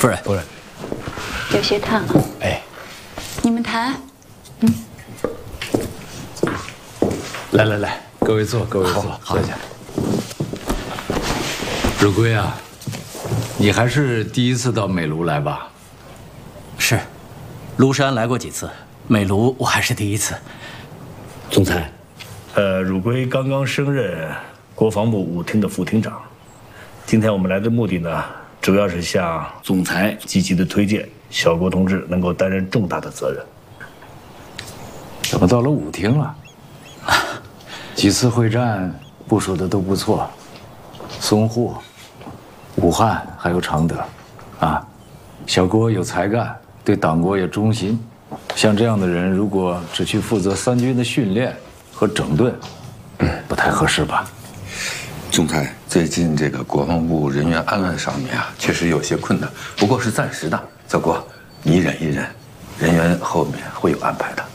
夫人， 夫人， 有些烫啊。 哎， 你们谈。 来，各位坐，各位坐，坐下。 汝归啊，你还是第一次到美庐来吧？ 是，庐山来过几次，美庐我还是第一次。 总裁，汝归刚刚升任国防部武厅的副厅长。今天我们来的目的呢，主要是向总裁积极的推荐小郭同志能够担任重大的责任。 怎么到了武厅了？几次会战部署的都不错，淞沪、武汉还有常德，啊，小郭有才干，对党国也忠心。像这样的人，如果只去负责三军的训练和整顿，不太合适吧？ 总裁，最近这个国防部人员安排上面啊，确实有些困难，不过是暂时的。小郭，你忍一忍，人员后面会有安排的。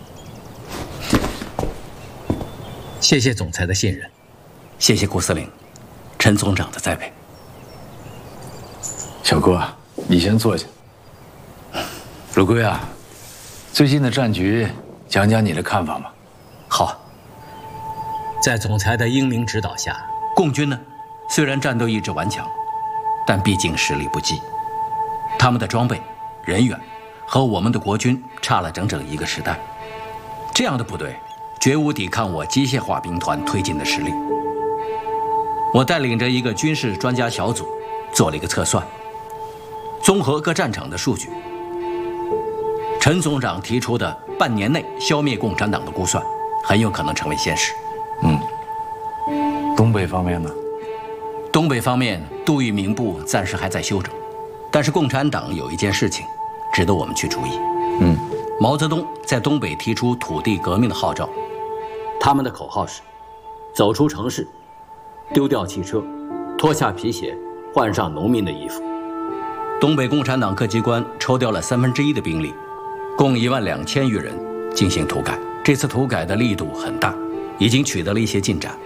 谢谢总裁的信任，谢谢顾司令、陈总长的栽培。 小郭，你先坐下。汝归啊，最近的战局，讲讲你的看法嘛。 好，在总裁的英明指导下，共军呢，虽然战斗意志顽强，但毕竟实力不济，他们的装备、人员和我们的国军差了整整一个时代。这样的部队，绝无抵抗我机械化兵团推进的实力。我带领着一个军事专家小组，做了一个测算，综合各战场的数据。陈总长提出的半年内消灭共产党的估算，很有可能成为现实。 东北方面呢？ 东北方面，杜聿明部暂时还在休整，但是共产党有一件事情值得我们去注意。毛泽东在东北提出土地革命的号召，他们的口号是：走出城市，丢掉汽车，脱下皮鞋，换上农民的衣服。东北共产党各机关抽调了1/3的兵力，共12000余人进行土改。这次土改的力度很大，已经取得了一些进展。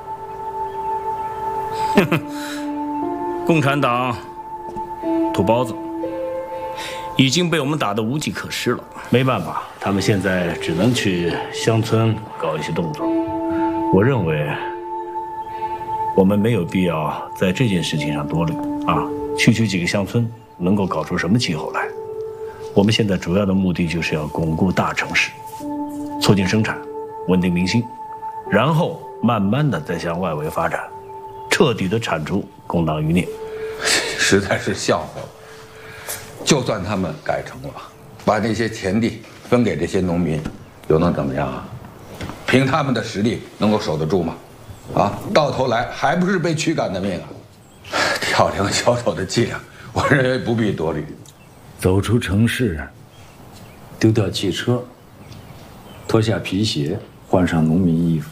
共产党土包子已经被我们打得无计可施了，没办法，他们现在只能去乡村搞一些动作。我认为我们没有必要在这件事情上多虑啊，区几个乡村能够搞出什么气候来？我们现在主要的目的就是要巩固大城市，促进生产，稳定民心，然后慢慢的再向外围发展，彻底的铲除工党余孽。 实在是笑话了。就算他们改成了，把那些田地分给这些农民，又能怎么样啊？凭他们的实力能够守得住吗？啊，到头来还不是被驱赶的命啊！挑两小丑的伎俩，我认为不必多虑。 走出城市，丢掉汽车，脱下皮鞋，换上农民衣服。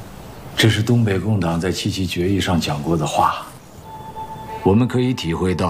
这是东北共党在7.7决议上讲过的话，我们可以体会到